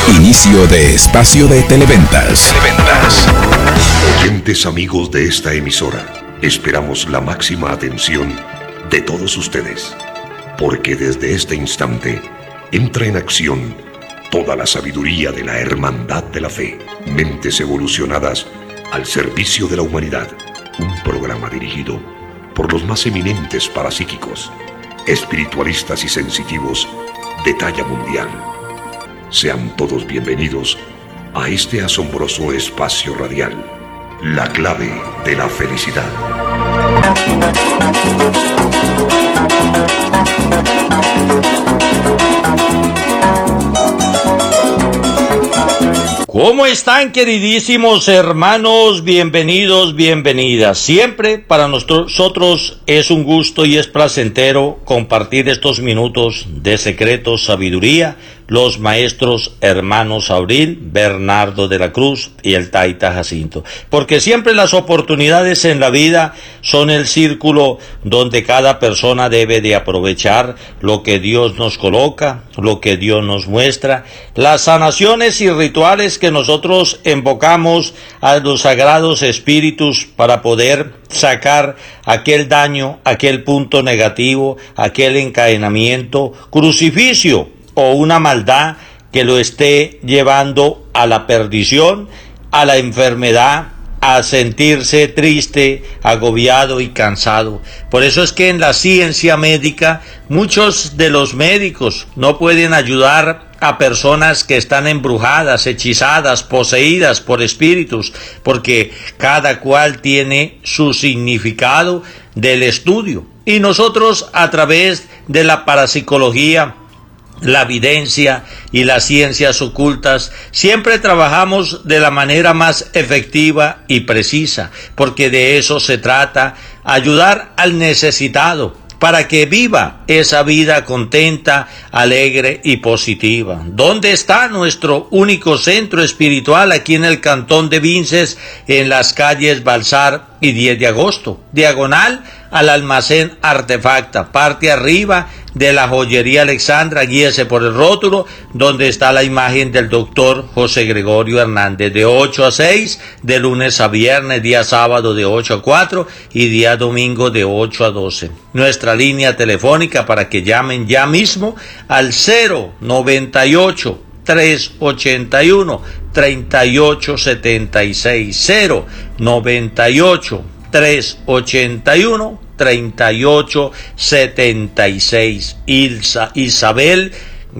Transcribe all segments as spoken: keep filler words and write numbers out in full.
Inicio de espacio de Televentas. Televentas. Oyentes amigos de esta emisora, esperamos la máxima atención de todos ustedes, porque desde este instante entra en acción toda la sabiduría de la hermandad de la fe. Mentes evolucionadas al servicio de la humanidad. Un programa dirigido por los más eminentes parapsíquicos, espiritualistas y sensitivos de talla mundial. Sean todos bienvenidos a este asombroso espacio radial, la clave de la felicidad. ¿Cómo están, queridísimos hermanos? Bienvenidos, bienvenidas. Siempre para nosotros es un gusto y es placentero compartir estos minutos de secretos, sabiduría, los maestros hermanos Abril, Bernardo de la Cruz y el Taita Jacinto. Porque siempre las oportunidades en la vida son el círculo donde cada persona debe de aprovechar lo que Dios nos coloca, lo que Dios nos muestra, las sanaciones y rituales que nosotros invocamos a los sagrados espíritus para poder sacar aquel daño, aquel punto negativo, aquel encadenamiento, crucificio o una maldad que lo esté llevando a la perdición, a la enfermedad, a sentirse triste, agobiado y cansado. Por eso es que en la ciencia médica muchos de los médicos no pueden ayudar a personas que están embrujadas, hechizadas, poseídas por espíritus, porque cada cual tiene su significado del estudio. Y nosotros, a través de la parapsicología, la evidencia y las ciencias ocultas, siempre trabajamos de la manera más efectiva y precisa, porque de eso se trata, ayudar al necesitado para que viva esa vida contenta, alegre y positiva. ¿Dónde está nuestro único centro espiritual? Aquí en el Cantón de Vinces, en las calles Balsar y diez de agosto, diagonal al almacén Artefacta, parte arriba de la joyería Alexandra, guíese por el rótulo donde está la imagen del doctor José Gregorio Hernández, de ocho a seis, de lunes a viernes, día sábado de ocho a cuatro y día domingo de ocho a doce. Nuestra línea telefónica para que llamen ya mismo al cero noventa y ocho, tres ochenta y uno, treinta y ocho setenta y seis, cero noventa y ocho, tres ochenta y uno, treinta y ocho setenta y seis. Ilsa, Isabel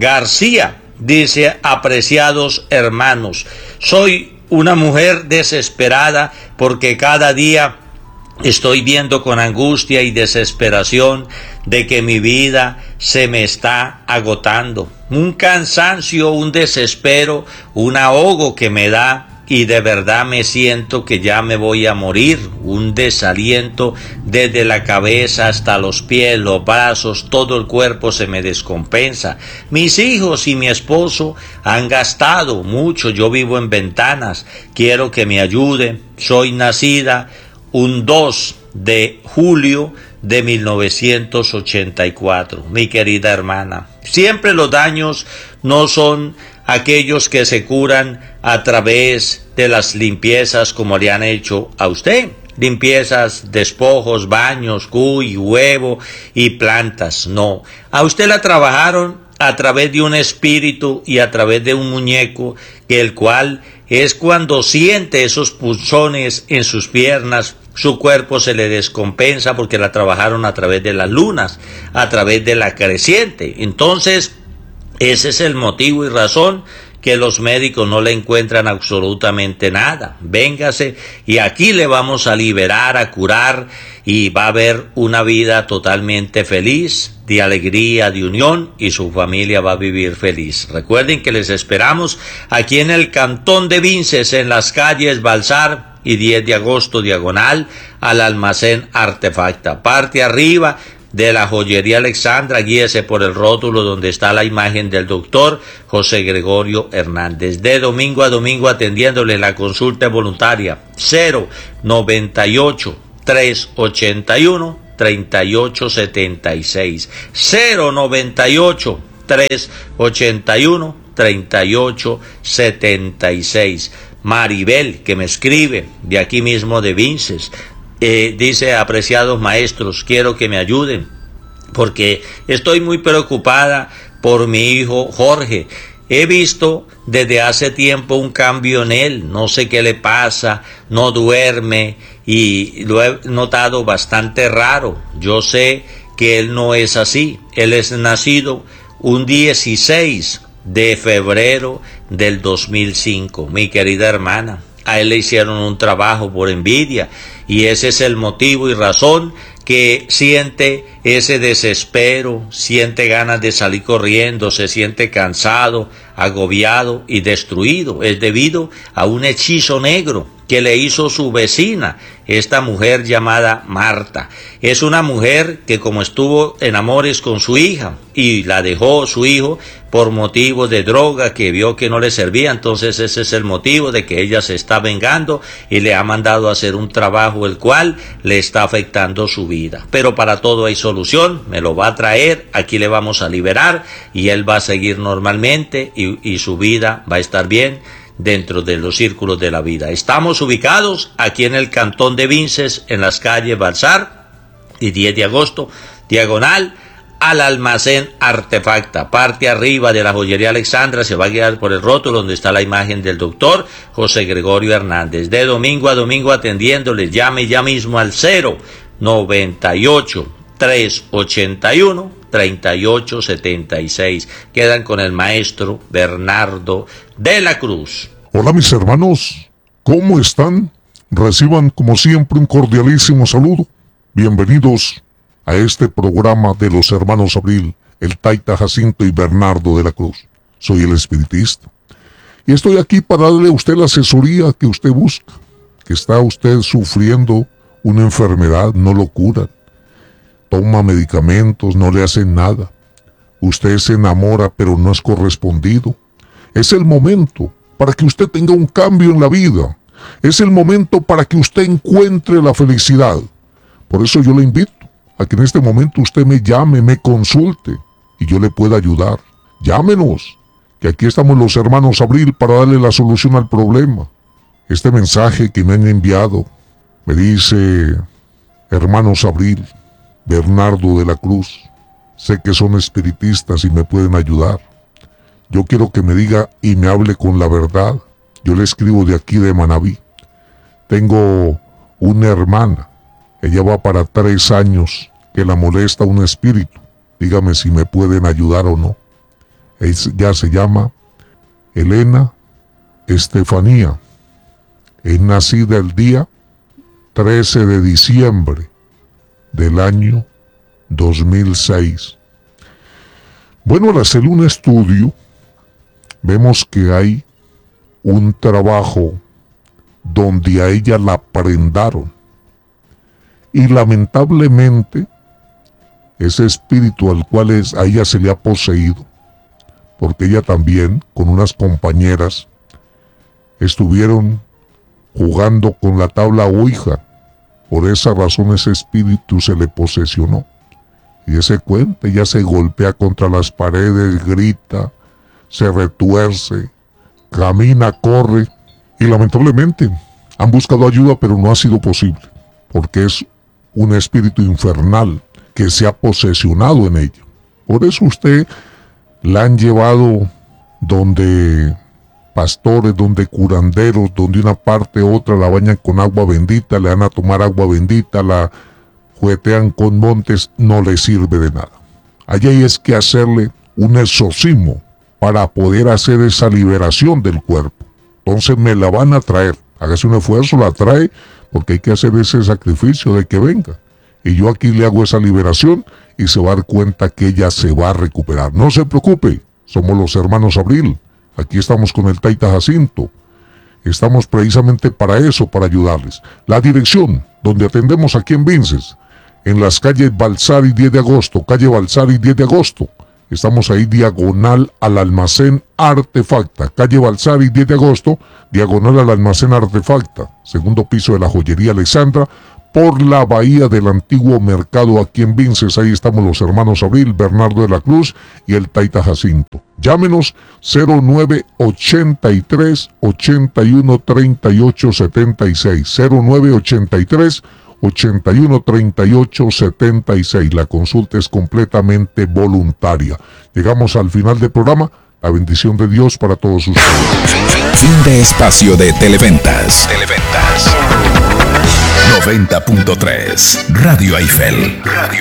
García dice: apreciados hermanos, soy una mujer desesperada porque cada día estoy viendo con angustia y desesperación de que mi vida se me está agotando. Un cansancio, un desespero, un ahogo que me da y de verdad me siento que ya me voy a morir. Un desaliento desde la cabeza hasta los pies, los brazos, todo el cuerpo se me descompensa. Mis hijos y mi esposo han gastado mucho, yo vivo en Ventanas, quiero que me ayuden. Soy nacida un dos de julio de mil novecientos ochenta y cuatro, mi querida hermana. Siempre los daños no son aquellos que se curan a través de las limpiezas como le han hecho a usted. Limpiezas, despojos, baños, cuy, huevo y plantas. No, a usted la trabajaron a través de un espíritu y a través de un muñeco, que el cual es cuando siente esos punzones en sus piernas, su cuerpo se le descompensa porque la trabajaron a través de las lunas, a través de la creciente. Entonces, ese es el motivo y razón que los médicos no le encuentran absolutamente nada. Véngase y aquí le vamos a liberar, a curar, y va a haber una vida totalmente feliz, de alegría, de unión, y su familia va a vivir feliz. Recuerden que les esperamos aquí en el Cantón de Vinces, en las calles Balsar y diez de agosto, diagonal al almacén Artefacta, parte arriba de la joyería Alexandra, guíese por el rótulo donde está la imagen del doctor José Gregorio Hernández, de domingo a domingo atendiéndole la consulta voluntaria. Cero noventa y ocho, tres ochenta y uno, treinta y ocho setenta y seis, cero noventa y ocho, tres ochenta y uno, treinta y ocho setenta y seis. Maribel, que me escribe de aquí mismo de Vinces, eh, dice: apreciados maestros, quiero que me ayuden porque estoy muy preocupada por mi hijo Jorge. He visto desde hace tiempo un cambio en él, no sé qué le pasa, no duerme y lo he notado bastante raro. Yo sé que él no es así. Él es nacido un dieciséis de febrero del dos mil cinco, mi querida hermana. A él le hicieron un trabajo por envidia y ese es el motivo y razón que siente ese desespero, siente ganas de salir corriendo, se siente cansado, agobiado y destruido. Es debido a un hechizo negro que le hizo su vecina, esta mujer llamada Marta. Es una mujer que, como estuvo en amores con su hija y la dejó su hijo por motivo de droga que vio que no le servía, entonces ese es el motivo de que ella se está vengando y le ha mandado a hacer un trabajo el cual le está afectando su vida. Pero para todo hay solución, me lo va a traer, aquí le vamos a liberar y él va a seguir normalmente y, y su vida va a estar bien dentro de los círculos de la vida. Estamos ubicados aquí en el cantón de Vinces, en las calles Balsar y diez de agosto, diagonal al almacén Artefacta. Parte arriba de la joyería Alexandra, se va a guiar por el rótulo donde está la imagen del doctor José Gregorio Hernández. De domingo a domingo atendiéndole. Llame ya mismo al cero noventa y ocho, trescientos ochenta y uno, treinta y ocho setenta y seis. Quedan con el maestro Bernardo de la Cruz. Hola mis hermanos, ¿cómo están? Reciban como siempre un cordialísimo saludo. Bienvenidos a este programa de los hermanos Abril, el Taita Jacinto y Bernardo de la Cruz. Soy el espiritista y estoy aquí para darle a usted la asesoría que usted busca. Que está usted sufriendo una enfermedad, no lo curan. Toma medicamentos, no le hacen nada. Usted se enamora pero no es correspondido. Es el momento para que usted tenga un cambio en la vida. Es el momento para que usted encuentre la felicidad. Por eso yo le invito a que en este momento usted me llame, me consulte y yo le pueda ayudar. Llámenos, que aquí estamos los hermanos Abril para darle la solución al problema. Este mensaje que me han enviado me dice: hermanos Abril, Bernardo de la Cruz, sé que son espiritistas y me pueden ayudar. Yo quiero que me diga y me hable con la verdad. Yo le escribo de aquí de Manabí. Tengo una hermana, ella va para tres años que la molesta un espíritu. Dígame si me pueden ayudar o no. Ella se llama Elena Estefanía. Es nacida el día trece de diciembre del año dos mil seis. Bueno, al hacer un estudio, vemos que hay un trabajo donde a ella la prendaron. Y lamentablemente, ese espíritu al cual es, a ella se le ha poseído, porque ella también, con unas compañeras, estuvieron jugando con la tabla Ouija. Por esa razón ese espíritu se le posesionó. Y ese cuenta, ella se golpea contra las paredes, grita, se retuerce, camina, corre. Y lamentablemente han buscado ayuda, pero no ha sido posible, porque es un espíritu infernal que se ha posesionado en ella. Por eso usted la han llevado donde pastores, donde curanderos, donde una parte u otra la bañan con agua bendita, le dan a tomar agua bendita, la juguetean con montes, no le sirve de nada. Allá hay es que hacerle un exorcismo para poder hacer esa liberación del cuerpo. Entonces me la van a traer. Hágase un esfuerzo, la trae, porque hay que hacer ese sacrificio de que venga. Y yo aquí le hago esa liberación y se va a dar cuenta que ella se va a recuperar. No se preocupe, somos los hermanos Abril. Aquí estamos con el Taita Jacinto. Estamos precisamente para eso, para ayudarles. La dirección donde atendemos aquí en Vinces, en las calles Balsar y diez de agosto, calle Balsar y diez de agosto, Estamos ahí diagonal al almacén Artefacta, calle Balsari, diez de agosto, diagonal al almacén Artefacta, segundo piso de la joyería Alexandra, por la bahía del antiguo mercado aquí en Vinces. Ahí estamos los hermanos Abril, Bernardo de la Cruz y el Taita Jacinto. Llámenos cero nueve ochenta y tres, ochenta y uno, treinta y ocho, setenta y seis, cero nueve ochenta y tres, ochenta y uno, treinta y ocho, setenta y seis. La consulta es completamente voluntaria. Llegamos al final del programa. La bendición de Dios para todos ustedes. Fin de espacio de Televentas. Televentas. noventa punto tres Radio Eiffel. Radio